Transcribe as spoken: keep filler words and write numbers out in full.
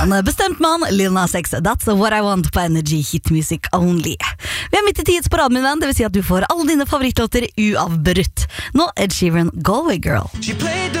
En bestemt mann, Lil Nas X, That's What I Want på Energy Hit Music Only. Vi er midt i tids på radioen, min venn, det vil si at du får alle dine favorittlåter uavbrutt. Nå Ed Sheeran, Galway Girl.